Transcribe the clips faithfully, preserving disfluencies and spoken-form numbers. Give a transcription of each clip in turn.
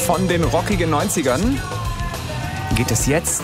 Von den rockigen neunzigern geht es jetzt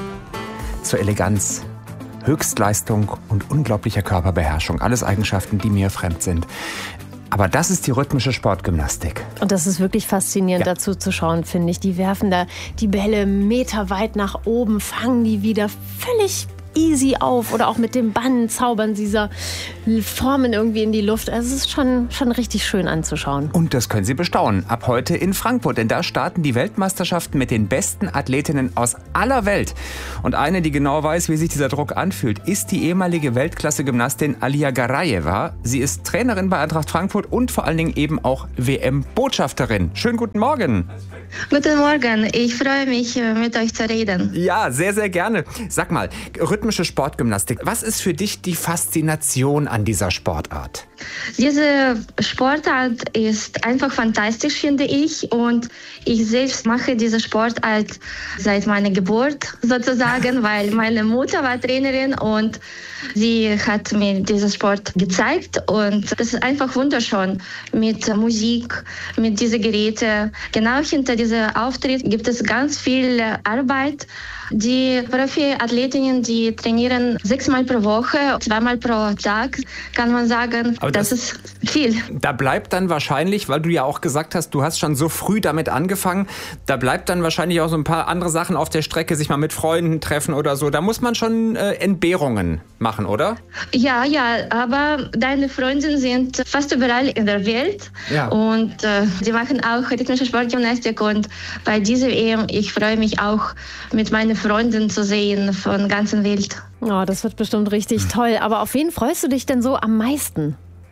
zur Eleganz, Höchstleistung und unglaublicher Körperbeherrschung. Alles Eigenschaften, die mir fremd sind. Aber das ist die rhythmische Sportgymnastik. Und das ist wirklich faszinierend, ja, dazu zu schauen, finde ich. Die werfen da die Bälle meterweit nach oben, fangen die wieder völlig easy auf oder auch mit dem Bann zaubern dieser Formen irgendwie in die Luft. Also es ist schon, schon richtig schön anzuschauen. Und das können Sie bestaunen. Ab heute in Frankfurt, denn da starten die Weltmeisterschaften mit den besten Athletinnen aus aller Welt. Und eine, die genau weiß, wie sich dieser Druck anfühlt, ist die ehemalige Weltklasse-Gymnastin Alia Garayeva. Sie ist Trainerin bei Eintracht Frankfurt und vor allen Dingen eben auch W M-Botschafterin. Schönen guten Morgen. Guten Morgen, ich freue mich, mit euch zu reden. Ja, sehr, sehr gerne. Sag mal, rhythmische Sportgymnastik, was ist für dich die Faszination an dieser Sportart? Diese Sportart ist einfach fantastisch, finde ich. Und ich selbst mache diese Sportart seit meiner Geburt sozusagen, weil meine Mutter war Trainerin und sie hat mir diesen Sport gezeigt. Und das ist einfach wunderschön mit Musik, mit diesen Geräten. Genau hinter diesem Auftritt gibt es ganz viel Arbeit. Die Profi-Athletinnen, die trainieren sechsmal pro Woche, zweimal pro Tag, kann man sagen. Aber das, das ist viel. Da bleibt dann wahrscheinlich, weil du ja auch gesagt hast, du hast schon so früh damit angefangen, da bleibt dann wahrscheinlich auch so ein paar andere Sachen auf der Strecke, sich mal mit Freunden treffen oder so. Da muss man schon äh, Entbehrungen machen, oder? Ja, ja, aber deine Freunde sind fast überall in der Welt. Ja. Und äh, sie machen auch rhythmische Sportgymnastik. Und bei dieser E M, ich freue mich auch, mit meinen Freunden zu sehen von der ganzen Welt. Oh, das wird bestimmt richtig toll. Aber auf wen freust du dich denn so am meisten?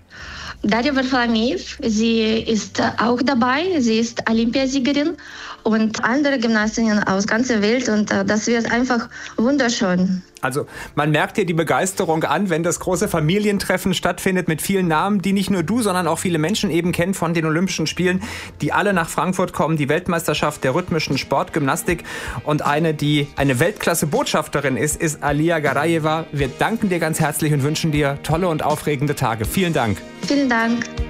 Daria Varfolomeev, sie ist auch dabei. Sie ist Olympiasiegerin und andere Gymnastinnen aus ganzer Welt. Und das wird einfach wunderschön. Also man merkt dir die Begeisterung an, wenn das große Familientreffen stattfindet mit vielen Namen, die nicht nur du, sondern auch viele Menschen eben kennen von den Olympischen Spielen, die alle nach Frankfurt kommen. Die Weltmeisterschaft der rhythmischen Sportgymnastik. Und eine, die eine Weltklasse-Botschafterin ist, ist Alia Garayeva. Wir danken dir ganz herzlich und wünschen dir tolle und aufregende Tage. Vielen Dank. Vielen Dank.